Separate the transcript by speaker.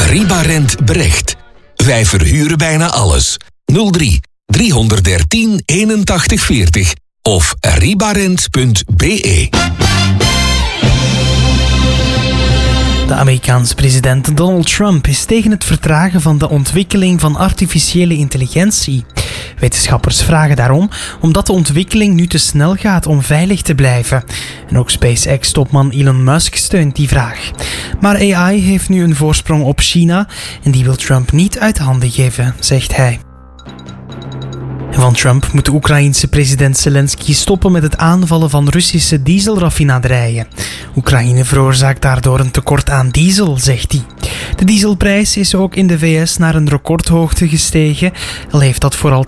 Speaker 1: Ribarent Brecht. Wij verhuren bijna alles. 03 313 81 40 of ribarent.be.
Speaker 2: De Amerikaanse president Donald Trump is tegen het vertragen van de ontwikkeling van artificiële intelligentie. Wetenschappers vragen daarom omdat de ontwikkeling nu te snel gaat om veilig te blijven. En ook SpaceX-topman Elon Musk steunt die vraag. Maar AI heeft nu een voorsprong op China en die wil Trump niet uit handen geven, zegt hij. Van Trump moet de Oekraïense president Zelensky stoppen met het aanvallen van Russische dieselraffinaderijen. Oekraïne veroorzaakt daardoor een tekort aan diesel, zegt hij. De dieselprijs is ook in de VS naar een recordhoogte gestegen, al heeft dat vooral